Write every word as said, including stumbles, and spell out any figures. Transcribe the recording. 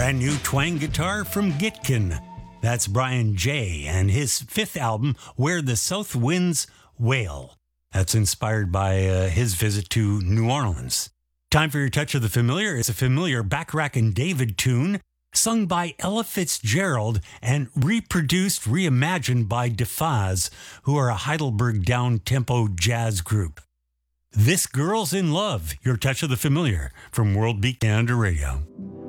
brand new twang guitar from Gitkin. That's Brian J. and his fifth album, Where the South Winds Wail. That's inspired by uh, his visit to New Orleans. Time for your Touch of the Familiar. It's a familiar Bacharach and David tune, sung by Ella Fitzgerald and reproduced, reimagined by DeFaz, who are a Heidelberg down-tempo jazz group. This Girl's in Love, your Touch of the Familiar from World Beat Canada Radio.